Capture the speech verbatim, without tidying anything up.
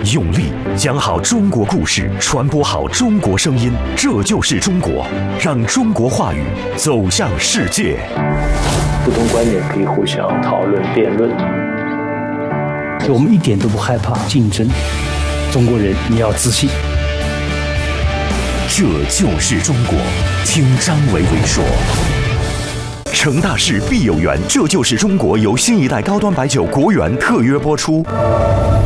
用力讲好中国故事，传播好中国声音，这就是中国，让中国话语走向世界。 不同观点可以互相讨论辩论， 我们一点都不害怕竞争。中国人，你要自信。 这就是中国，听张伟伟说。成大事必有缘，这就是中国由新一代高端白酒国源特约播出。